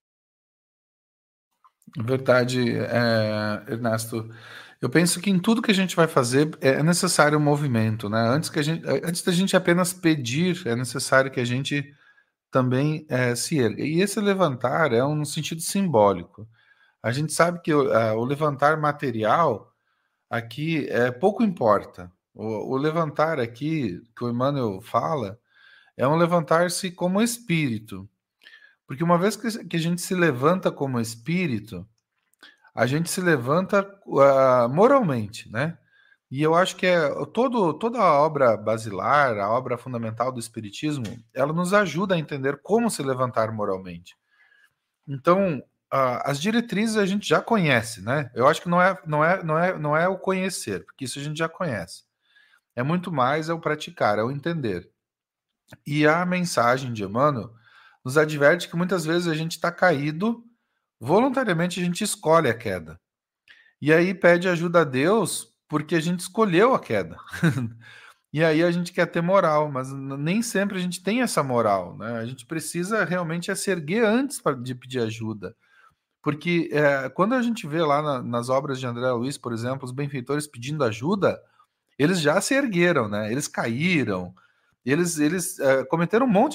[SPEAKER 1] Verdade, Ernesto. Eu penso que em tudo que a gente vai fazer é necessário um movimento, né? Antes da gente apenas pedir, é necessário que a gente também se erga. E esse levantar é um sentido simbólico. A gente sabe que o levantar material aqui pouco importa. O levantar aqui, que o Emmanuel fala, é um levantar-se como espírito. Porque uma vez que a gente se levanta como espírito, a gente se levanta moralmente, né? E eu acho que toda a obra basilar, a obra fundamental do Espiritismo, ela nos ajuda a entender como se levantar moralmente. Então, as diretrizes a gente já conhece, né? Eu acho que não é o conhecer, porque isso a gente já conhece. É muito mais o praticar, é o entender. E a mensagem de Emmanuel nos adverte que muitas vezes a gente está caído, voluntariamente a gente escolhe a queda. E aí pede ajuda a Deus porque a gente escolheu a queda. E aí a gente quer ter moral, mas nem sempre a gente tem essa moral, né? A gente precisa realmente se erguer antes de pedir ajuda. Porque quando a gente vê lá nas obras de André Luiz, por exemplo, os benfeitores pedindo ajuda, eles já se ergueram, né? Eles caíram, eles cometeram um monte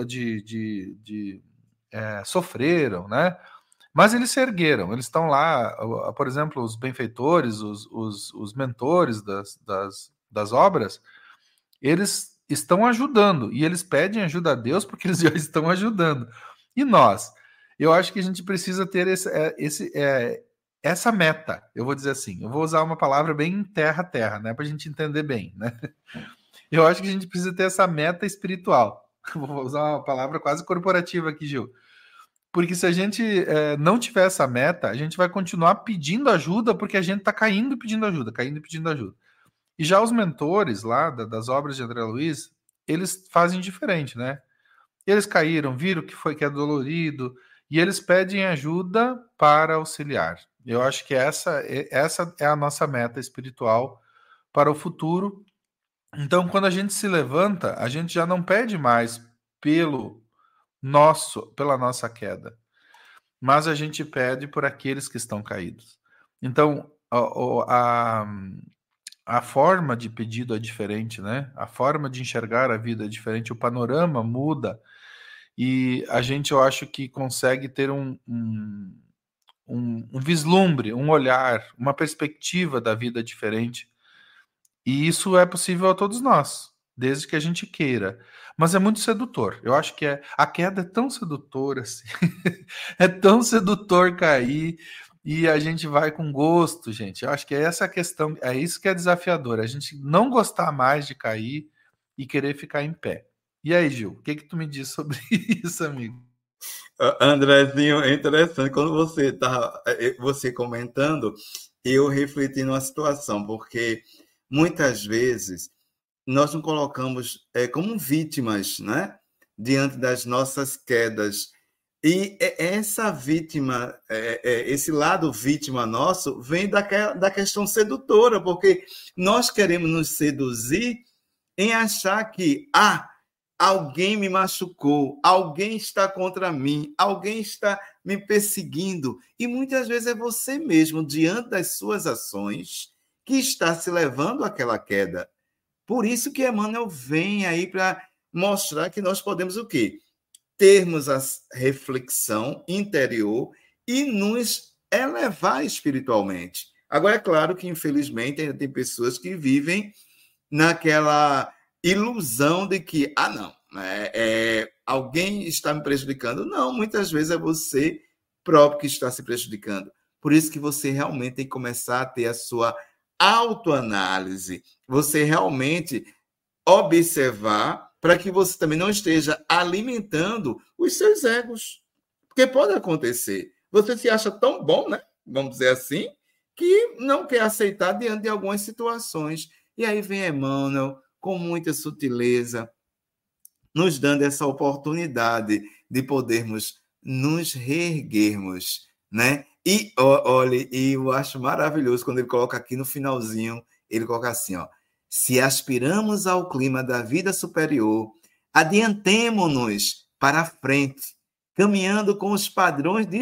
[SPEAKER 1] sofreram, né? Mas eles se ergueram, eles estão lá, por exemplo, os benfeitores, os mentores das obras, eles estão ajudando, e eles pedem ajuda a Deus porque eles já estão ajudando. E nós? Eu acho que a gente precisa ter essa meta, eu vou dizer assim, eu vou usar uma palavra bem terra, né, para a gente entender bem, né? Eu acho que a gente precisa ter essa meta espiritual. Vou usar uma palavra quase corporativa aqui, Gil. Porque se a gente não tiver essa meta, a gente vai continuar pedindo ajuda porque a gente está caindo e pedindo ajuda, caindo e pedindo ajuda. E já os mentores lá das obras de André Luiz, eles fazem diferente, né? Eles caíram, viram que é dolorido, e eles pedem ajuda para auxiliar. Eu acho que essa é a nossa meta espiritual para o futuro. Então, quando a gente se levanta, a gente já não pede mais pela nossa queda, mas a gente pede por aqueles que estão caídos. Então, a forma de pedido é diferente, né? A forma de enxergar a vida é diferente, o panorama muda, e a gente, eu acho que consegue ter um vislumbre, um olhar, uma perspectiva da vida diferente. E isso é possível a todos nós, desde que a gente queira. Mas é muito sedutor. Eu acho que a queda é tão sedutora, assim. É tão sedutor cair e a gente vai com gosto, gente. Eu acho que é essa a questão, é isso que é desafiador. A gente não gostar mais de cair e querer ficar em pé. E aí, Gil, o que tu me diz sobre isso, amigo?
[SPEAKER 2] Andrezinho, é interessante. Quando você comentando, eu refleti numa situação, porque muitas vezes nós nos colocamos como vítimas, né? Diante das nossas quedas. E essa vítima, esse lado vítima nosso, vem da questão sedutora, porque nós queremos nos seduzir em achar que alguém me machucou, alguém está contra mim, alguém está me perseguindo. E muitas vezes é você mesmo, diante das suas ações, que está se levando àquela queda. Por isso que Emmanuel vem aí para mostrar que nós podemos o quê? Termos a reflexão interior e nos elevar espiritualmente. Agora, é claro que, infelizmente, ainda tem pessoas que vivem naquela ilusão de que, não, alguém está me prejudicando. Não, muitas vezes é você próprio que está se prejudicando. Por isso que você realmente tem que começar a ter a sua autoanálise, você realmente observar para que você também não esteja alimentando os seus egos. Porque pode acontecer. você se acha tão bom, né? Vamos dizer assim, que não quer aceitar diante de algumas situações. E aí vem Emmanuel, com muita sutileza, nos dando essa oportunidade de podermos nos reerguermos, né? E olha, e eu acho maravilhoso quando ele coloca aqui no finalzinho, ele coloca assim, ó: se aspiramos ao clima da vida superior, adiantemo-nos para a frente, caminhando com os padrões de